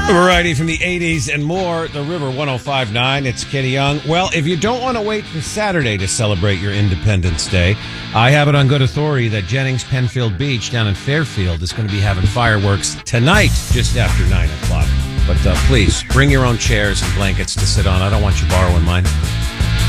Variety from the 80s and more. The River 105.9. It's Kenny Young. Well, if you don't want to wait for Saturday to celebrate your Independence Day, I have it on good authority that Jennings Penfield Beach down in Fairfield is going to be having fireworks tonight just after 9 o'clock. But please, bring your own chairs and blankets to sit on. I don't want you borrowing mine.